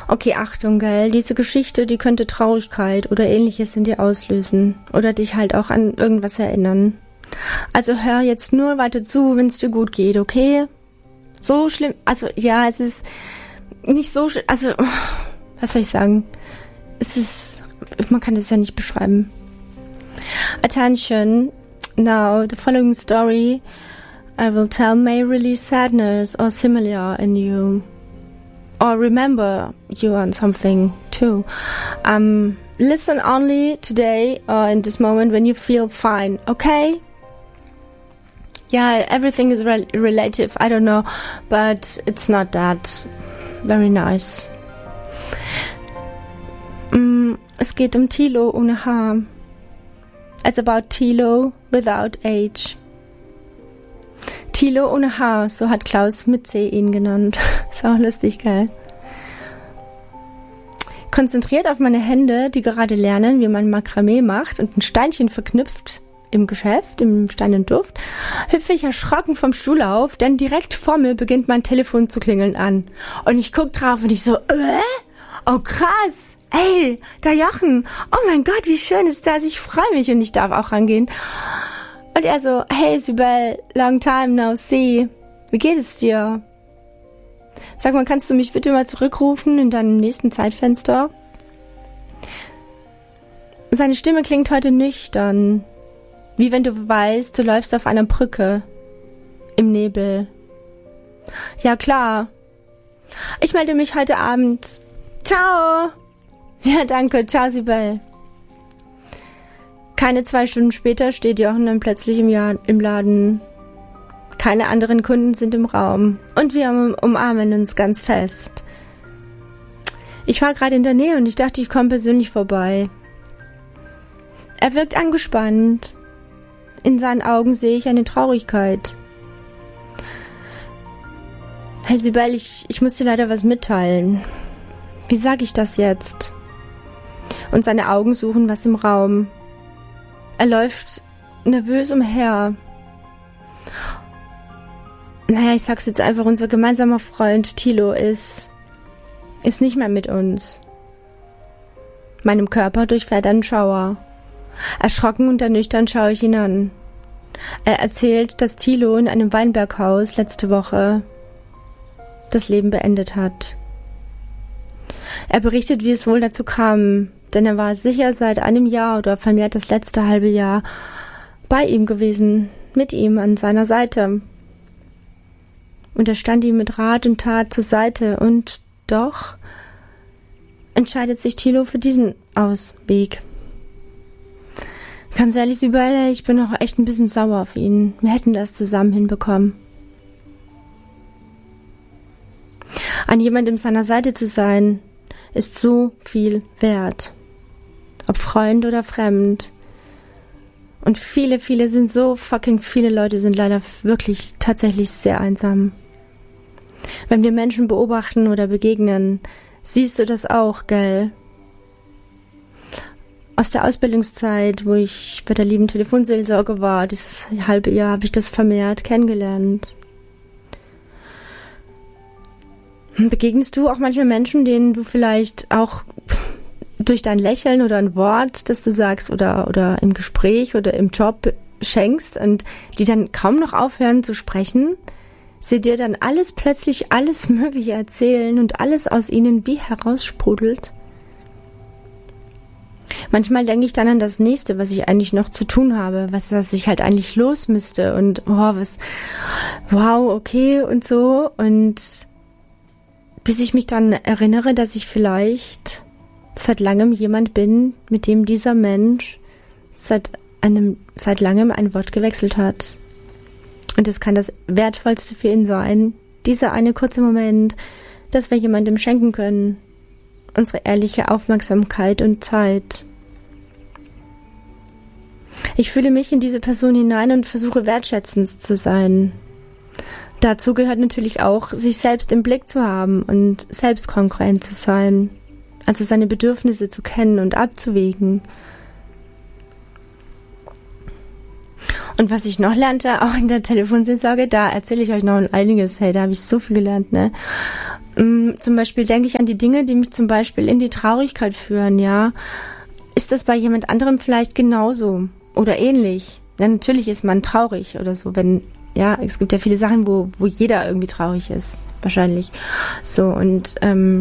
Okay, Achtung, gell, diese Geschichte, die könnte Traurigkeit oder Ähnliches in dir auslösen oder dich halt auch an irgendwas erinnern. Also hör jetzt nur weiter zu, wenn es dir gut geht, okay? So schlimm, also ja, es ist nicht so, also, was soll ich sagen? Man kann das ja nicht beschreiben. Attention, now the following story I will tell may release sadness or similar in you. Or remember you on something too. Listen only today or in this moment when you feel fine, okay? Yeah, everything is relative, I don't know, but it's not that very nice. Es geht um Thilo ohne Haar. It's about Thilo without age. Thilo ohne Haar, so hat Klaus mit C ihn genannt. Ist auch lustig, geil. Konzentriert auf meine Hände, die gerade lernen, wie man Makramee macht und ein Steinchen verknüpft im Geschäft, im Stein und Duft, hüpfe ich erschrocken vom Stuhl auf, denn direkt vor mir beginnt mein Telefon zu klingeln an. Und ich guck drauf und ich so, oh krass, ey, der Jochen, oh mein Gott, wie schön ist das, ich freue mich und ich darf auch rangehen. Und er so, hey Sibel, long time no see. Wie geht es dir? Sag mal, kannst du mich bitte mal zurückrufen in deinem nächsten Zeitfenster? Seine Stimme klingt heute nüchtern. Wie wenn du weißt, du läufst auf einer Brücke. Im Nebel. Ja, klar. Ich melde mich heute Abend. Ciao. Ja, danke. Ciao, Sibel. Keine 2 Stunden später steht Jochen dann plötzlich im Laden. Keine anderen Kunden sind im Raum. Und wir umarmen uns ganz fest. Ich war gerade in der Nähe und ich dachte, ich komme persönlich vorbei. Er wirkt angespannt. In seinen Augen sehe ich eine Traurigkeit. Hey Sibel, ich muss dir leider was mitteilen. Wie sage ich das jetzt? Und seine Augen suchen was im Raum. Er läuft nervös umher. Naja, ich sag's jetzt einfach, unser gemeinsamer Freund Thilo ist nicht mehr mit uns. Meinem Körper durchfährt ein Schauer. Erschrocken und ernüchternd schaue ich ihn an. Er erzählt, dass Thilo in einem Weinberghaus letzte Woche das Leben beendet hat. Er berichtet, wie es wohl dazu kam, denn er war sicher seit einem Jahr oder vermehrt das letzte halbe Jahr bei ihm gewesen, mit ihm an seiner Seite. Und er stand ihm mit Rat und Tat zur Seite und doch entscheidet sich Thilo für diesen Ausweg. Ganz ehrlich, Sibel, ich bin auch echt ein bisschen sauer auf ihn. Wir hätten das zusammen hinbekommen. An jemandem seiner Seite zu sein, ist so viel wert. Ob Freund oder fremd. Und viele sind viele Leute sind leider wirklich tatsächlich sehr einsam. Wenn wir Menschen beobachten oder begegnen, siehst du das auch, gell? Aus der Ausbildungszeit, wo ich bei der lieben Telefonseelsorge war, dieses halbe Jahr, habe ich das vermehrt kennengelernt. Begegnest du auch manchmal Menschen, denen du vielleicht auch durch dein Lächeln oder ein Wort, das du sagst oder im Gespräch oder im Job schenkst und die dann kaum noch aufhören zu sprechen, sie dir dann plötzlich alles Mögliche erzählen und alles aus ihnen wie heraussprudelt? Manchmal denke ich dann an das Nächste, was ich eigentlich noch zu tun habe, was ich halt eigentlich los müsste und wow, okay und so, und bis ich mich dann erinnere, dass ich vielleicht seit langem jemand bin, mit dem dieser Mensch seit langem ein Wort gewechselt hat. Und es kann das Wertvollste für ihn sein, dieser eine kurze Moment, dass wir jemandem schenken können. Unsere ehrliche Aufmerksamkeit und Zeit. Ich fühle mich in diese Person hinein und versuche wertschätzend zu sein. Dazu gehört natürlich auch, sich selbst im Blick zu haben und selbstkongruent zu sein. Also seine Bedürfnisse zu kennen und abzuwägen. Und was ich noch lernte, auch in der Telefonseelsorge, da erzähle ich euch noch einiges. Hey, da habe ich so viel gelernt, ne? Zum Beispiel denke ich an die Dinge, die mich zum Beispiel in die Traurigkeit führen, ja. Ist das bei jemand anderem vielleicht genauso oder ähnlich? Ja, natürlich ist man traurig oder so, es gibt ja viele Sachen, wo jeder irgendwie traurig ist, wahrscheinlich. So, und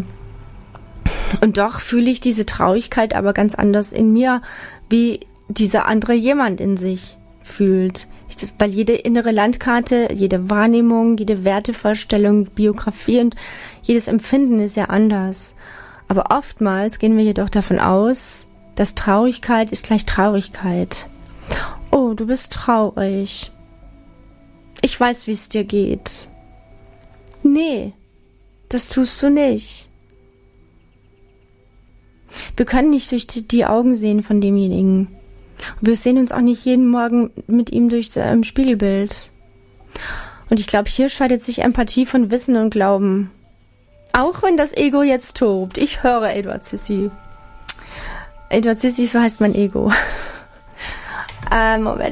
doch fühle ich diese Traurigkeit aber ganz anders in mir, wie dieser andere jemand in sich fühlt. Weil jede innere Landkarte, jede Wahrnehmung, jede Wertevorstellung, Biografie und jedes Empfinden ist ja anders. Aber oftmals gehen wir jedoch davon aus, dass Traurigkeit ist gleich Traurigkeit. Oh, du bist traurig. Ich weiß, wie es dir geht. Nee, das tust du nicht. Wir können nicht durch die Augen sehen von demjenigen. Wir sehen uns auch nicht jeden Morgen mit ihm durch Spiegelbild. Und ich glaube, hier scheidet sich Empathie von Wissen und Glauben. Auch wenn das Ego jetzt tobt. Ich höre Edward Sissi. Edward Sissi, so heißt mein Ego. Moment.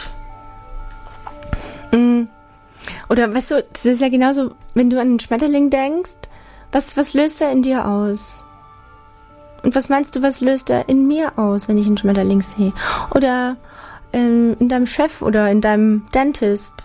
Oder weißt du, das ist ja genauso, wenn du an einen Schmetterling denkst, was löst er in dir aus? Und was meinst du, was löst er in mir aus, wenn ich einen Schmetterling sehe? Oder in deinem Chef oder in deinem Dentist?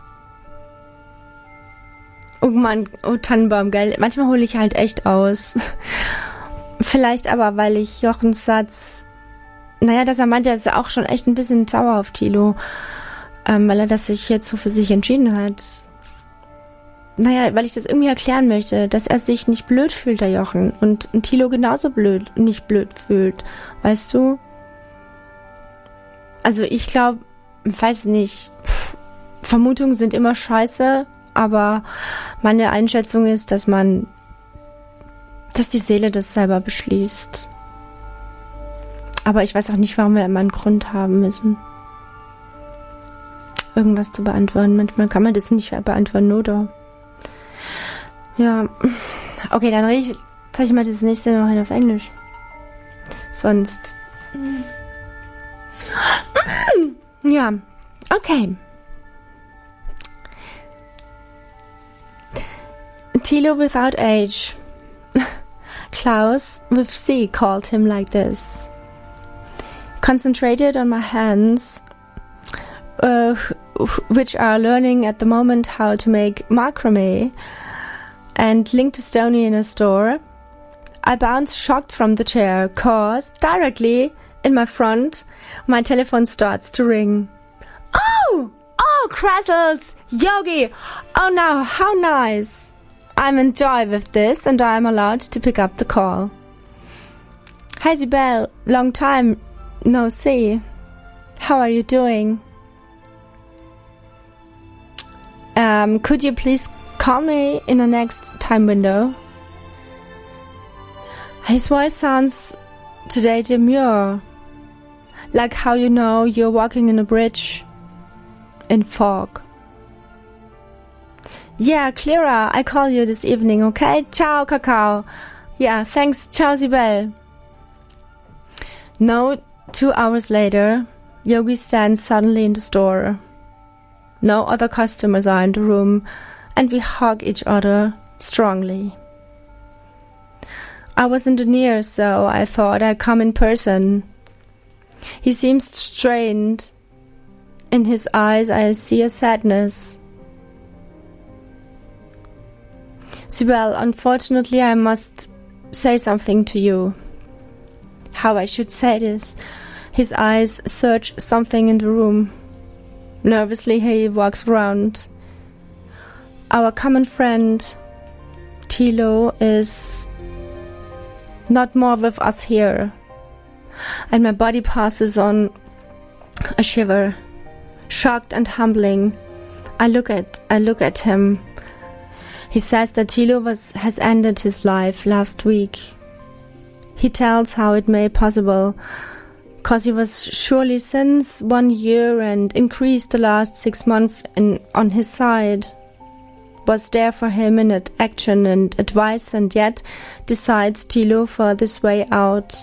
Oh Mann, oh Tannenbaum, gell? Manchmal hole ich halt echt aus. Vielleicht aber, weil ich Jochens Satz, dass er meint, er ist auch schon echt ein bisschen sauer auf Thilo, weil er das sich jetzt so für sich entschieden hat. Weil ich das irgendwie erklären möchte, dass er sich nicht blöd fühlt, der Jochen, und Thilo genauso nicht blöd fühlt, weißt du? Also ich glaube, weiß nicht, Vermutungen sind immer scheiße, aber meine Einschätzung ist, dass die Seele das selber beschließt. Aber ich weiß auch nicht, warum wir immer einen Grund haben müssen, irgendwas zu beantworten. Manchmal kann man das nicht beantworten, oder? Ja, okay, dann zeige ich mal das nächste noch auf Englisch. Sonst. Ja, okay. Thilo without age. Klaus with C called him like this. Concentrated on my hands, which are learning at the moment how to make macrame, and linked to Stoney in a store, I bounce shocked from the chair, cause directly in my front, my telephone starts to ring. Oh, Crazzles, Yogi, oh now, how nice. I'm in joy with this and I'm allowed to pick up the call. Hi Sibel, long time no see. How are you doing? Could you please call me in the next time window? His voice sounds today demure, like how you know you're walking in a bridge in fog. Yeah, Clara, I call you this evening, okay? Ciao, Kakao. Yeah, thanks. Ciao, Sibel. No, 2 hours later, Yogi stands suddenly in the store. No other customers are in the room, and we hug each other strongly. I wasn't near, so I thought I'd come in person. He seems strained. In his eyes I see a sadness. Sibel, unfortunately I must say something to you. How I should say this? His eyes search something in the room. Nervously he walks around. Our common friend, Thilo, is not more with us here. And my body passes on a shiver. Shocked and humbling, I look at him. He says that Thilo has ended his life last week. He tells how it may possible, 'cause he was surely since 1 year and increased the last 6 months on his side. Was there for him in action and advice, and yet decides Thilo for this way out.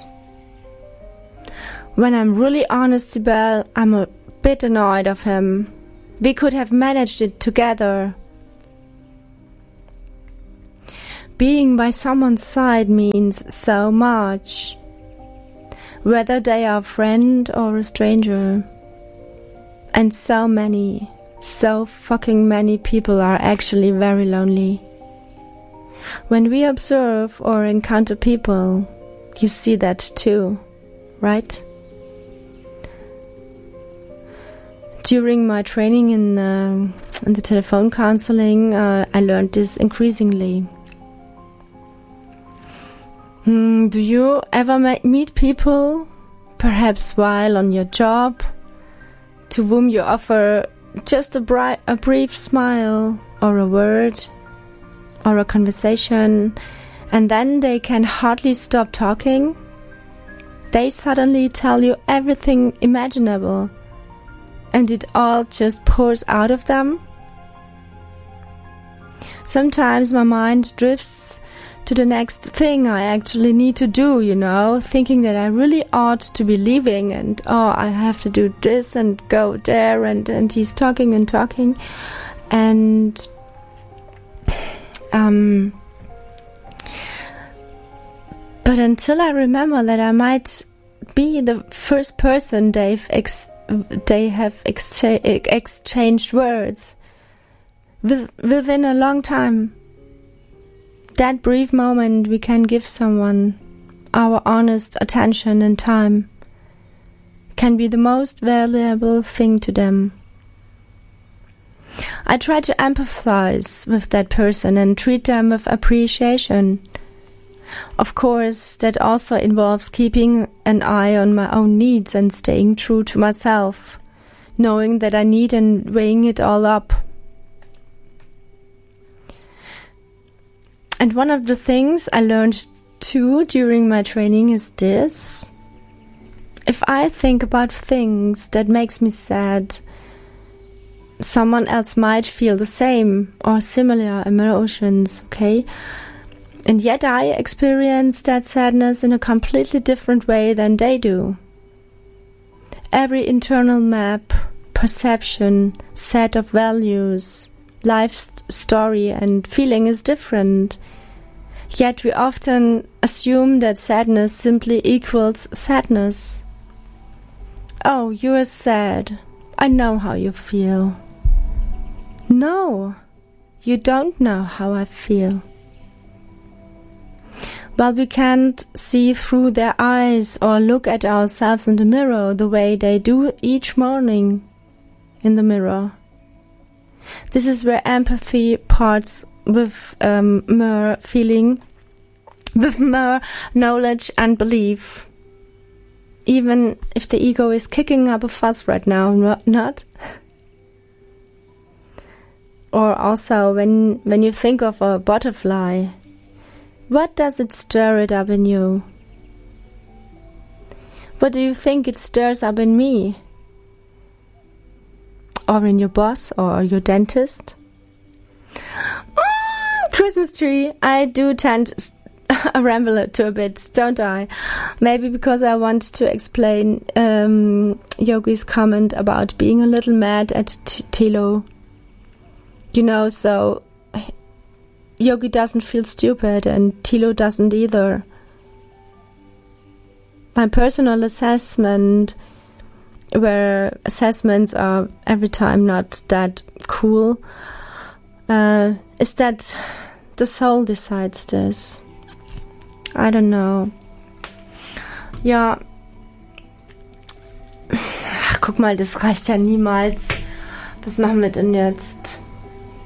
When I'm really honest, Sibel, I'm a bit annoyed of him. We could have managed it together. being by someone's side means so much, whether they are a friend or a stranger. And so fucking many people are actually very lonely. When we observe or encounter people, you see that too, right? During my training in the telephone counseling, I learned this increasingly. Do you ever meet people, perhaps while on your job, to whom you offer just a brief smile or a word or a conversation, and then they can hardly stop talking? They suddenly tell you everything imaginable, and it all just pours out of them. Sometimes my mind drifts to the next thing I actually need to do, thinking that I really ought to be leaving, and I have to do this and go there, and he's talking and talking, and but until I remember that I might be the first person they have exchanged words within a long time, that brief moment we can give someone our honest attention and time can be the most valuable thing to them. I try to empathize with that person and treat them with appreciation. Of course, that also involves keeping an eye on my own needs and staying true to myself, knowing that I need and weighing it all up. And one of the things I learned too during my training is this: if I think about things that makes me sad, someone else might feel the same or similar emotions, okay? And yet I experience that sadness in a completely different way than they do. Every internal map, perception, set of values, life story and feeling is different. Yet we often assume that sadness simply equals sadness. Oh, you are sad. I know how you feel. No, you don't know how I feel. But we can't see through their eyes or look at ourselves in the mirror the way they do each morning in the mirror. This is where empathy parts with more feeling, with more knowledge and belief. Even if the ego is kicking up a fuss right now, not? Or also when you think of a butterfly, what does it stir it up in you? What do you think it stirs up in me? Or in your boss or your dentist? Christmas tree. I do tend to ramble to a bit, don't I? Maybe because I want to explain Yogi's comment about being a little mad at Tilo. So Yogi doesn't feel stupid and Tilo doesn't either. My personal assessment, where assessments are every time not that cool, is that the soul decides this. I don't know. Ja. Ach, guck mal, das reicht ja niemals. Was machen wir denn jetzt?